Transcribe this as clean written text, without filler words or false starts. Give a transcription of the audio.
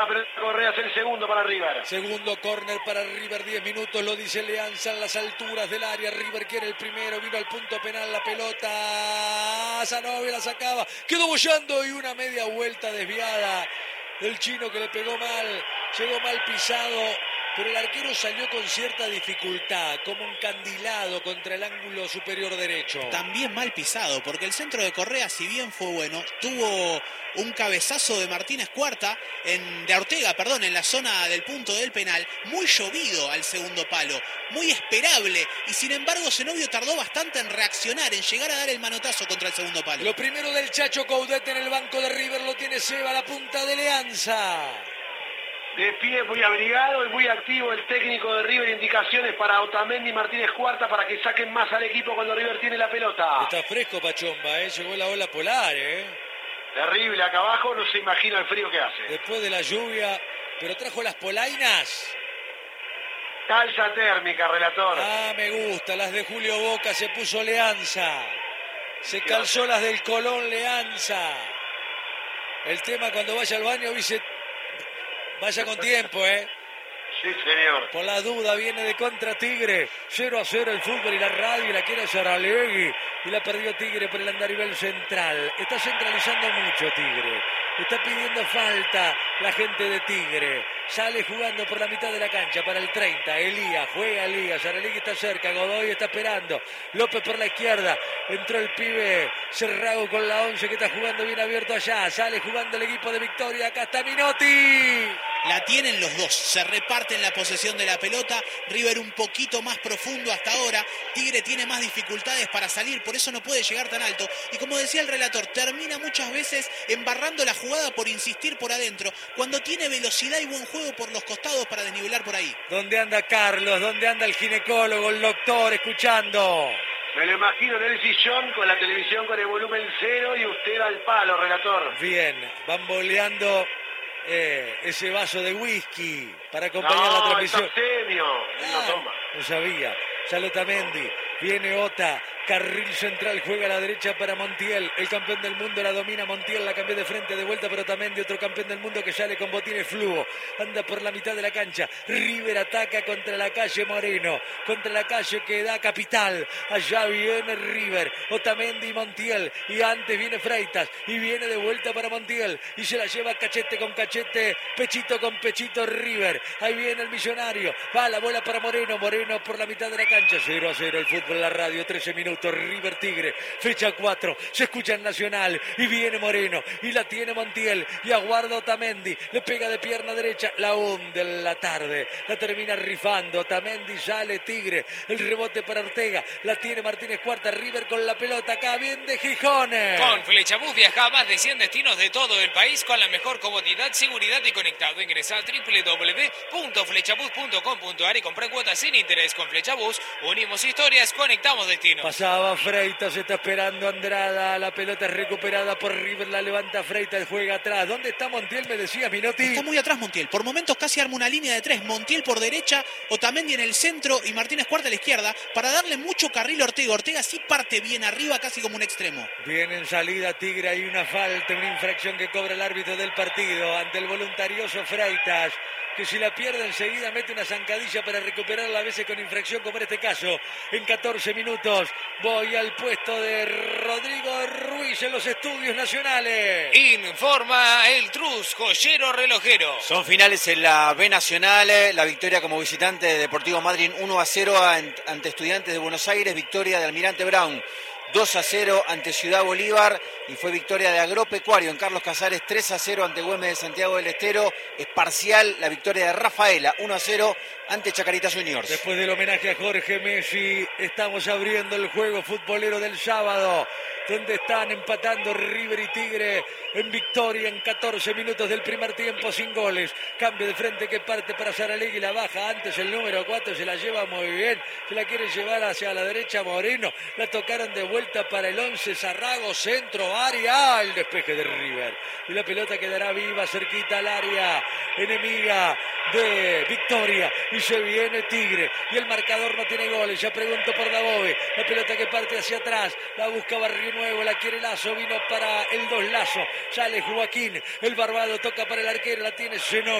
Pero Correa es el segundo para River. Segundo córner para River, 10 minutos, lo dice Leanza en las alturas del área. River quiere el primero, vino al punto penal, la pelota. Zanovi la sacaba, quedó bollando y una media vuelta desviada del chino que le pegó mal, llegó mal pisado. Pero el arquero salió con cierta dificultad, como encandilado contra el ángulo superior derecho. También mal pisado, porque el centro de Correa, si bien fue bueno, tuvo un cabezazo de Martínez Cuarta, de Ortega, en la zona del punto del penal, muy llovido al segundo palo, muy esperable, y sin embargo Zenobio tardó bastante en reaccionar, en llegar a dar el manotazo contra el segundo palo. Lo primero del Chacho Coudet en el banco de River lo tiene Seba, la punta de Leanza. De pie, muy abrigado y muy activo el técnico de River. Indicaciones para Otamendi y Martínez Cuarta para que saquen más al equipo cuando River tiene la pelota. Está fresco Pachomba, llegó la ola polar, Terrible, acá abajo no se imagina el frío que hace. Después de la lluvia, pero trajo las polainas. Calza térmica, relator. Ah, me gusta, las de Julio Boca se puso Leanza. Se calzó las del Colón Leanza. El tema cuando vaya al baño dice... Vaya con tiempo, Sí, señor. Por la duda viene de contra Tigre. 0-0 el fútbol y la radio y la quiere Saralegui. Y la perdió Tigre por el andarivel central. Está centralizando mucho Tigre. Está pidiendo falta la gente de Tigre. Sale jugando por la mitad de la cancha para el 30. Elías, juega Elías. Saralegui está cerca. Godoy está esperando. López por la izquierda. Entró el pibe Cerrago con la 11 que está jugando bien abierto allá. Sale jugando el equipo de Victoria. Acá está Minotti. La tienen los dos, se reparten la posesión de la pelota, River un poquito más profundo hasta ahora, Tigre tiene más dificultades para salir, por eso no puede llegar tan alto, y como decía el relator, termina muchas veces embarrando la jugada por insistir por adentro, cuando tiene velocidad y buen juego por los costados para desnivelar por ahí. ¿Dónde anda Carlos? ¿Dónde anda el ginecólogo, el doctor, escuchando? Me lo imagino en el sillón con la televisión con el volumen cero y usted al palo, relator. Bien, bamboleando ese vaso de whisky para acompañar la transmisión. No toma. No sabía. Sale Otamendi, viene Ota, carril central, juega a la derecha para Montiel, el campeón del mundo la domina Montiel, la cambió de frente, de vuelta para Otamendi, otro campeón del mundo que sale con botines fluo, anda por la mitad de la cancha, River ataca contra la calle Moreno, contra la calle que da Capital, allá viene River, Otamendi y Montiel, y antes viene Freitas, y viene de vuelta para Montiel, y se la lleva cachete con cachete, pechito con pechito River, ahí viene el millonario, va la bola para Moreno, Moreno por la mitad de la cancha, 0-0 el fútbol en la radio, 13 minutos, River Tigre, fecha 4, se escucha en Nacional, y viene Moreno, y la tiene Montiel, y aguarda Otamendi, le pega de pierna derecha, la hunde en la tarde, la termina rifando, Otamendi sale Tigre, el rebote para Ortega, la tiene Martínez Cuarta, River con la pelota, acá bien de Gijones. Con Flechabús viaja a más de 100 destinos de todo el país con la mejor comodidad, seguridad y conectado. Ingresa a www.flechabús.com.ar y compra cuotas sin interés. Con Flechabús unimos historias, conectamos destinos. Pasaba Freitas, está esperando Andrada, la pelota es recuperada por River, la levanta Freitas, juega atrás. ¿Dónde está Montiel? Me decía Minotti. Está muy atrás Montiel, por momentos casi arma una línea de 3, Montiel por derecha, Otamendi en el centro y Martínez Cuarta a la izquierda, para darle mucho carril a Ortega. Ortega sí parte bien arriba, casi como un extremo. Viene en salida Tigre, hay una falta, una infracción que cobra el árbitro del partido ante el voluntarioso Freitas, que si la pierde enseguida mete una zancadilla para recuperarla a veces con infracción, como en este caso. En 14 minutos voy al puesto de Rodrigo Ruiz en los estudios nacionales. Informa el Trus, joyero relojero. Son finales en la B Nacional, la victoria como visitante de Deportivo Madryn 1-0 ante Estudiantes de Buenos Aires, victoria de Almirante Brown 2-0 ante Ciudad Bolívar y fue victoria de Agropecuario en Carlos Casares 3-0 ante Güemes de Santiago del Estero. Es parcial la victoria de Rafaela 1-0 ante Chacarita Juniors. Después del homenaje a Jorge Messi, estamos abriendo el juego futbolero del sábado, donde están empatando River y Tigre en victoria en 14 minutos del primer tiempo sin goles. Cambio de frente que parte para Saralegui, la baja antes el número 4, se la lleva muy bien, se la quiere llevar hacia la derecha Moreno, la tocaron de vuelta para el 11 Zarrago, centro, área, el despeje de River. Y la pelota quedará viva cerquita al área enemiga de Victoria. Y se viene Tigre. Y el marcador no tiene goles. Ya pregunto por Dabove. La pelota que parte hacia atrás. La busca Barrio Nuevo. La quiere Lazo. Vino para el 2 Lazo. Sale Joaquín. El barbado toca para el arquero. La tiene Zenón.